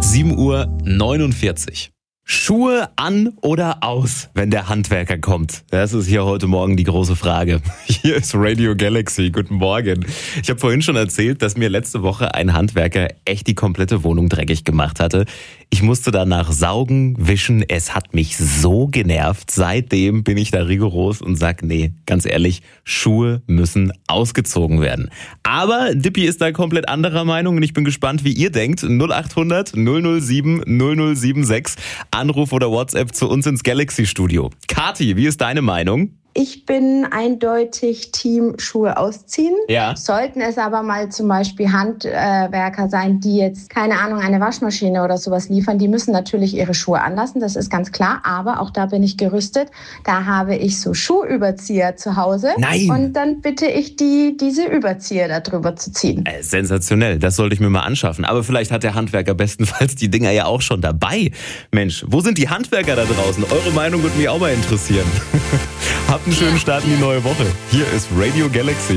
7:49 Uhr. Schuhe an oder aus, wenn der Handwerker kommt? Das ist hier heute Morgen die große Frage. Hier ist Radio Galaxy. Guten Morgen. Ich habe vorhin schon erzählt, dass mir letzte Woche ein Handwerker echt die komplette Wohnung dreckig gemacht hatte. Ich musste danach saugen, wischen. Es hat mich so genervt. Seitdem bin ich da rigoros und sag, nee, ganz ehrlich, Schuhe müssen ausgezogen werden. Aber Dippi ist da komplett anderer Meinung und ich bin gespannt, wie ihr denkt. 0800 007 0076. Anruf oder WhatsApp zu uns ins Galaxy-Studio. Kathi, wie ist deine Meinung? Ich bin eindeutig Team Schuhe ausziehen. Ja. Sollten es aber mal zum Beispiel Handwerker sein, die jetzt, keine Ahnung, eine Waschmaschine oder sowas liefern, die müssen natürlich ihre Schuhe anlassen, das ist ganz klar. Aber auch da bin ich gerüstet. Da habe ich so Schuhüberzieher zu Hause. Nein. Und dann bitte ich diese Überzieher da drüber zu ziehen. Sensationell, das sollte ich mir mal anschaffen. Aber vielleicht hat der Handwerker bestenfalls die Dinger ja auch schon dabei. Mensch, wo sind die Handwerker da draußen? Eure Meinung würde mich auch mal interessieren. Habt einen schönen Start in die neue Woche. Hier ist Radio Galaxy.